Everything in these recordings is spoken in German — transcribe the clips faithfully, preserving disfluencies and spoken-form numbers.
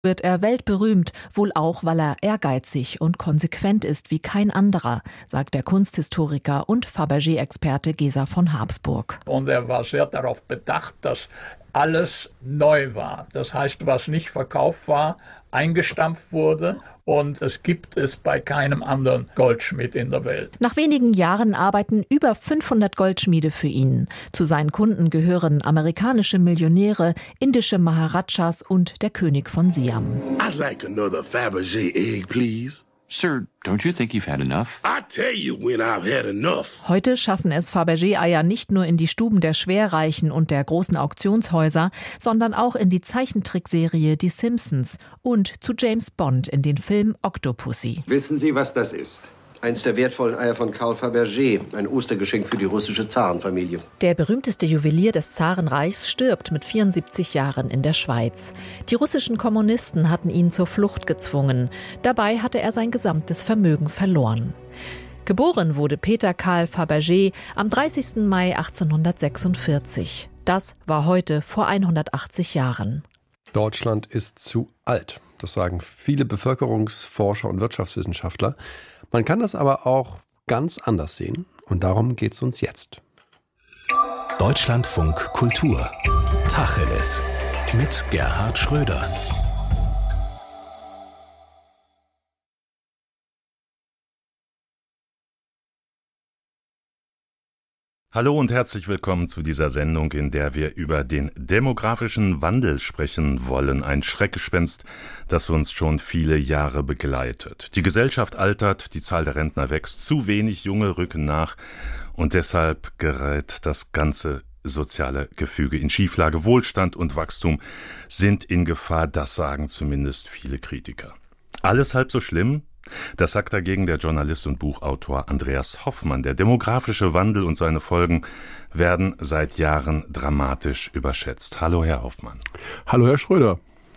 wird er weltberühmt, wohl auch, weil er ehrgeizig und konsequent ist wie kein anderer, sagt der Kunsthistoriker und Fabergé-Experte Gesa von Habsburg. Und er war sehr darauf bedacht, dass alles neu war. Das heißt, was nicht verkauft war, eingestampft wurde. Und es gibt es bei keinem anderen Goldschmied in der Welt. Nach wenigen Jahren arbeiten über fünfhundert Goldschmiede für ihn. Zu seinen Kunden gehören amerikanische Millionäre, indische Maharajas und der König von Siam. I'd like another Fabergé egg, please. Sir, don't you think you've had enough? I tell you when I've had enough. Heute schaffen es Fabergé-Eier nicht nur in die Stuben der Schwerreichen und der großen Auktionshäuser, sondern auch in die Zeichentrickserie Die Simpsons und zu James Bond in den Film Octopussy. Wissen Sie, was das ist? Eins der wertvollen Eier von Karl Fabergé, ein Ostergeschenk für die russische Zarenfamilie. Der berühmteste Juwelier des Zarenreichs stirbt mit vierundsiebzig Jahren in der Schweiz. Die russischen Kommunisten hatten ihn zur Flucht gezwungen. Dabei hatte er sein gesamtes Vermögen verloren. Geboren wurde Peter Karl Fabergé am dreißigsten Mai achtzehnhundertsechsundvierzig. Das war heute vor hundertachtzig Jahren. Deutschland ist zu alt. Das sagen viele Bevölkerungsforscher und Wirtschaftswissenschaftler. Man kann das aber auch ganz anders sehen und darum geht es uns jetzt. Deutschlandfunk Kultur. Tacheles mit Gerhard Schröder. Hallo und herzlich willkommen zu dieser Sendung, in der wir über den demografischen Wandel sprechen wollen. Ein Schreckgespenst, das uns schon viele Jahre begleitet. Die Gesellschaft altert, die Zahl der Rentner wächst, zu wenig Junge rücken nach und deshalb gerät das ganze soziale Gefüge in Schieflage. Wohlstand und Wachstum sind in Gefahr, das sagen zumindest viele Kritiker. Alles halb so schlimm? Das sagt dagegen der Journalist und Buchautor Andreas Hoffmann. Der demografische Wandel und seine Folgen werden seit Jahren dramatisch überschätzt. Hallo, Herr Hoffmann. Hallo, Herr Schröder.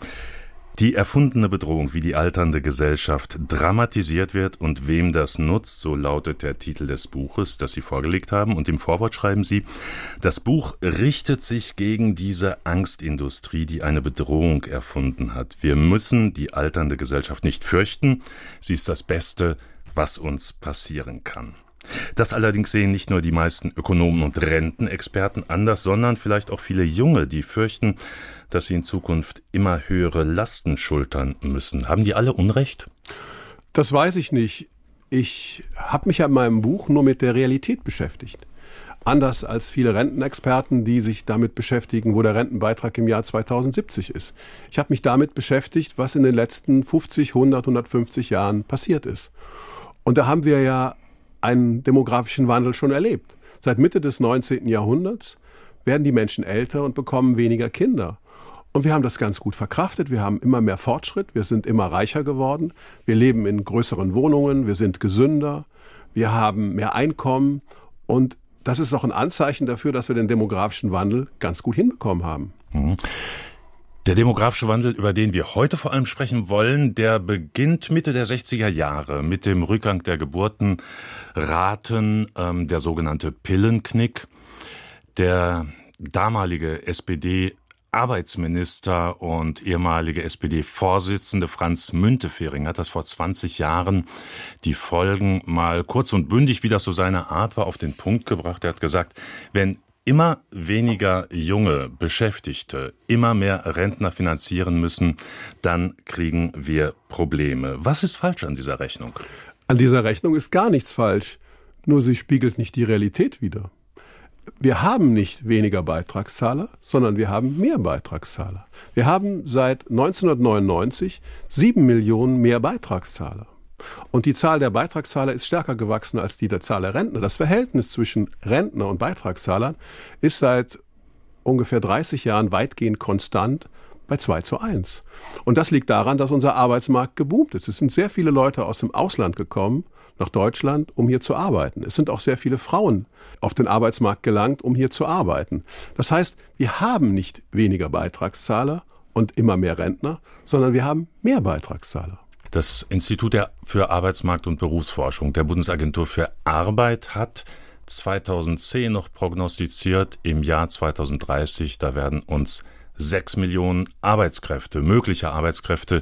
Die erfundene Bedrohung, wie die alternde Gesellschaft dramatisiert wird und wem das nutzt, so lautet der Titel des Buches, das Sie vorgelegt haben. Und im Vorwort schreiben Sie, das Buch richtet sich gegen diese Angstindustrie, die eine Bedrohung erfunden hat. Wir müssen die alternde Gesellschaft nicht fürchten. Sie ist das Beste, was uns passieren kann. Das allerdings sehen nicht nur die meisten Ökonomen und Rentenexperten anders, sondern vielleicht auch viele Junge, die fürchten, dass sie in Zukunft immer höhere Lasten schultern müssen. Haben die alle Unrecht? Das weiß ich nicht. Ich habe mich ja in meinem Buch nur mit der Realität beschäftigt. Anders als viele Rentenexperten, die sich damit beschäftigen, wo der Rentenbeitrag im Jahr zweitausendsiebzig ist. Ich habe mich damit beschäftigt, was in den letzten fünfzig, hundert, hundertfünfzig Jahren passiert ist. Und da haben wir ja einen demografischen Wandel schon erlebt. Seit Mitte des neunzehnten Jahrhunderts werden die Menschen älter und bekommen weniger Kinder. Und wir haben das ganz gut verkraftet. Wir haben immer mehr Fortschritt. Wir sind immer reicher geworden. Wir leben in größeren Wohnungen. Wir sind gesünder. Wir haben mehr Einkommen. Und das ist auch ein Anzeichen dafür, dass wir den demografischen Wandel ganz gut hinbekommen haben. Mhm. Der demografische Wandel, über den wir heute vor allem sprechen wollen, der beginnt Mitte der sechziger Jahre mit dem Rückgang der Geburtenraten, ähm, der sogenannte Pillenknick. Der damalige S P D-Arbeitsminister und ehemalige S P D-Vorsitzende Franz Müntefering hat das vor zwanzig Jahren die Folgen mal kurz und bündig, wie das so seine Art war, auf den Punkt gebracht. Er hat gesagt, wenn immer weniger junge Beschäftigte immer mehr Rentner finanzieren müssen, dann kriegen wir Probleme. Was ist falsch an dieser Rechnung? An dieser Rechnung ist gar nichts falsch, nur sie spiegelt nicht die Realität wider. Wir haben nicht weniger Beitragszahler, sondern wir haben mehr Beitragszahler. Wir haben seit neunzehnhundertneunundneunzig sieben Millionen mehr Beitragszahler. Und die Zahl der Beitragszahler ist stärker gewachsen als die der Zahl der Rentner. Das Verhältnis zwischen Rentner und Beitragszahlern ist seit ungefähr dreißig Jahren weitgehend konstant bei zwei zu eins. Und das liegt daran, dass unser Arbeitsmarkt geboomt ist. Es sind sehr viele Leute aus dem Ausland gekommen, nach Deutschland, um hier zu arbeiten. Es sind auch sehr viele Frauen auf den Arbeitsmarkt gelangt, um hier zu arbeiten. Das heißt, wir haben nicht weniger Beitragszahler und immer mehr Rentner, sondern wir haben mehr Beitragszahler. Das Institut für Arbeitsmarkt- und Berufsforschung der Bundesagentur für Arbeit hat zweitausendzehn noch prognostiziert, im Jahr zweitausenddreißig, da werden uns Sechs Millionen Arbeitskräfte, mögliche Arbeitskräfte,